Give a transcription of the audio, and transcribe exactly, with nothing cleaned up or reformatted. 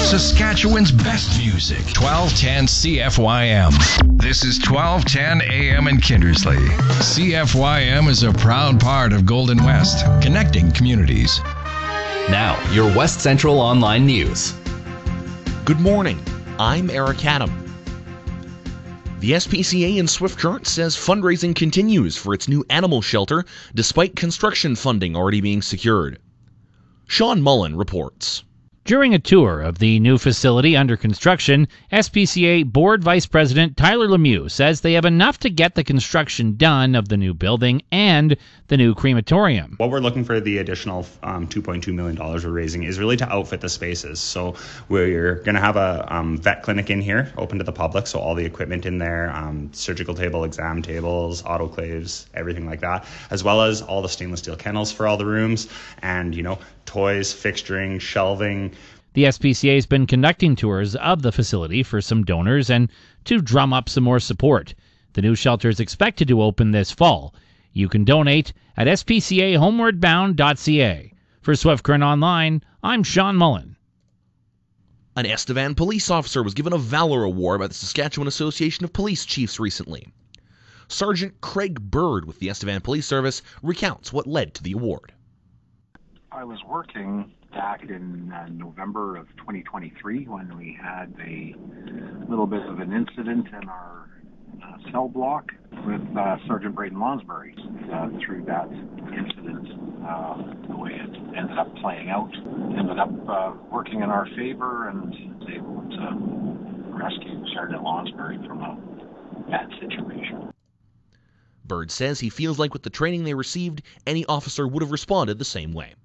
Saskatchewan's best music. twelve ten C F Y M. This is twelve ten A M in Kindersley. C F Y M is a proud part of Golden West, connecting communities. Now, your West Central Online News. Good morning. I'm Eric Adam. The S P C A in Swift Current says fundraising continues for its new animal shelter despite construction funding already being secured. Sean Mullen reports. During a tour of the new facility under construction, S P C A Board Vice President Tyler Lemieux says they have enough to get the construction done of the new building and the new crematorium. What we're looking for the additional um, two point two million dollars we're raising is really to outfit the spaces. So we're going to have a um, vet clinic in here, open to the public, so all the equipment in there, um, surgical table, exam tables, autoclaves, everything like that, as well as all the stainless steel kennels for all the rooms and, you know, toys, fixturing, shelving. The S P C A has been conducting tours of the facility for some donors and to drum up some more support. The new shelter is expected to open this fall. You can donate at s p c a homeward bound dot c a. For Swift Current Online, I'm Sean Mullen. An Estevan police officer was given a Valor Award by the Saskatchewan Association of Police Chiefs recently. Sergeant Craig Bird with the Estevan Police Service recounts what led to the award. I was working back in uh, November of twenty twenty-three when we had a little bit of an incident in our uh, cell block with uh, Sergeant Braden Lonsbury. Uh, through that incident, uh, the way it ended up playing out, ended up uh, working in our favor and was able to rescue Sergeant Lonsbury from a bad situation. Bird says he feels like with the training they received, any officer would have responded the same way.